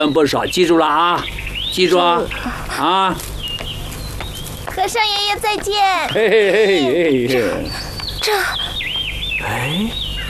不少，记住了啊，记住啊，啊！ 和尚爷爷再见。 嘿嘿嘿嘿嘿。 这， 哎，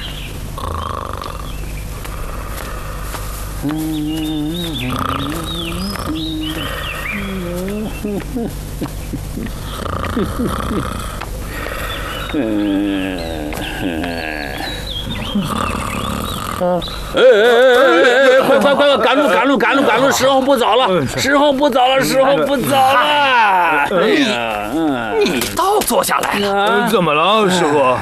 快，赶路！时候不早了，时候不早了！ 你倒坐下来了， 怎么了，师傅？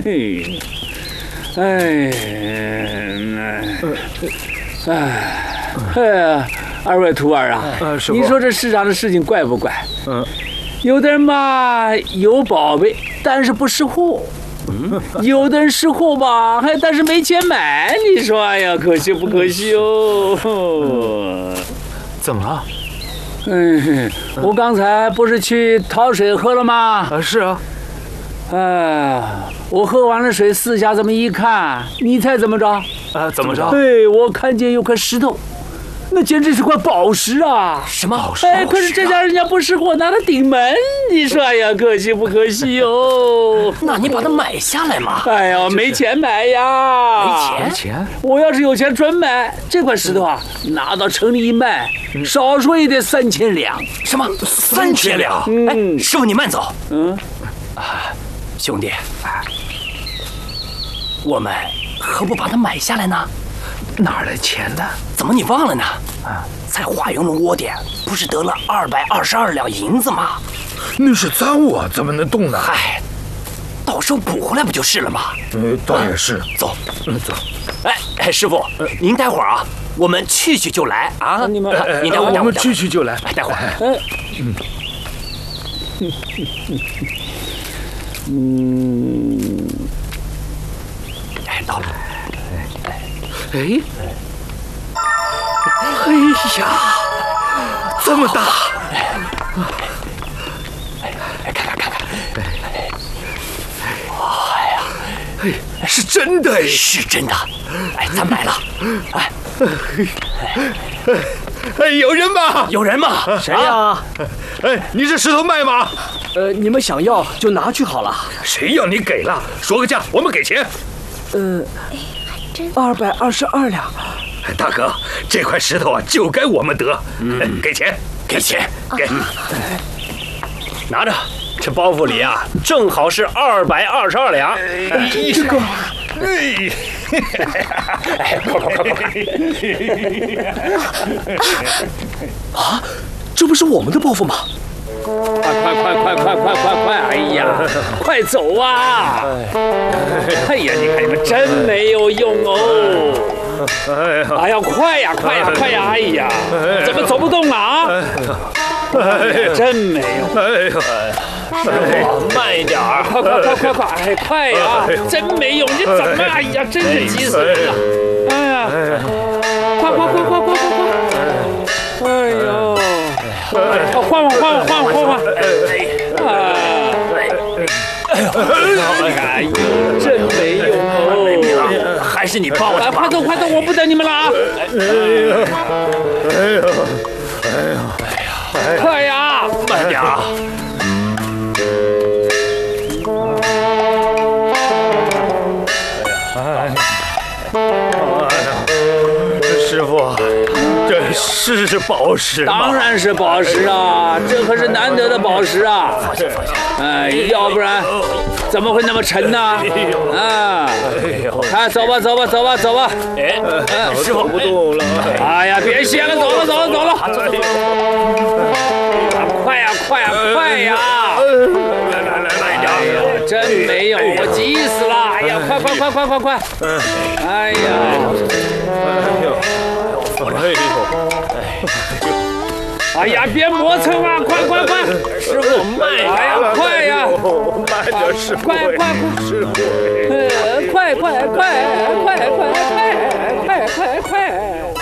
二位徒儿啊，你说这世上的事情怪不怪？有的人嘛有宝贝，但是不识货。有的人识货吧，但是没钱买，你说哎呀，可惜不可惜哦？ 怎么了？ 我刚才不是去讨水喝了吗？ 是啊。 我喝完了水，四下这么一看，你猜怎么着？ 怎么着？ 对，我看见有块石头。那简直是块宝石啊！ 什么宝石？ 可是这家人家不识货，拿它顶门，你说哎呀，可惜不可惜哟？ 那你把它买下来嘛！ 哎呀，没钱买呀！ 没钱？ 我要是有钱准买这块石头啊，拿到城里一卖，少说也得3000两。 什么？3000两？哎，师傅你慢走。兄弟，我们何不把它买下来呢？ 哪来钱的？ 怎么你忘了呢？在华云龙窝点不是得了222两银子吗？ 那是赃物啊，怎么能动呢？ 嗨，到时候补回来不就是了吗？ 倒也是。 走， 走。 哎，师傅，您待会儿啊，我们去就来啊。 你们， 您待会儿， 我们去就来。 待会儿。到了。 哎呀，这么大！ 看。 是真的， 是真的。咱买了。 有人吗？ 有人吗？ 谁呀？ 你这石头卖吗？ 你们想要就拿去好了。 谁要你给了？说个价，我们给钱。 222两。 大哥，这块石头啊，就该我们得。给钱， 给钱， 给。 拿着，这包袱里啊，正好是222两。 这个，啊，这不是我们的包袱吗？ 快！哎呀，快走啊！哎呀，你看你们真没有用哦！哎呀，快呀！哎呀，怎么走不动了啊？真没用！ 慢一点儿！ 快呀！真没用！你怎么？哎呀，真是急死人了！哎呀，快！哎呦！ 换！哎呦，真没用哦！ 还是你帮我吧。 快走！我不等你们了啊！快呀！ 慢点啊！ 师傅。 这是宝石吗？ 当然是宝石啊！这可是难得的宝石啊！哎，要不然怎么会那么沉呢？啊！哎，走吧！ 师傅不动了。 哎呀，别歇了，走了！快呀！ 慢点！ 哎呀，真没用，我急死了！哎呀，快！哎呀！ 哎呀，别磨蹭啊！快！ 师傅慢一点！ 哎呀，快呀！ 慢点，师傅！师傅！ 快！